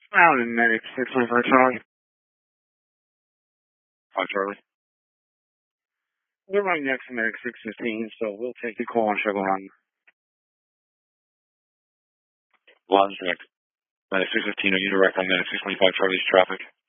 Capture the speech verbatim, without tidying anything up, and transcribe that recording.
Out in Medic six twenty-five Charlie. five Charlie. We're right next to Medic six fifteen, so we'll take the call on Sugar Run. Lodge direct. Medic six fifteen, are you direct on Medic six twenty-five Charlie's traffic?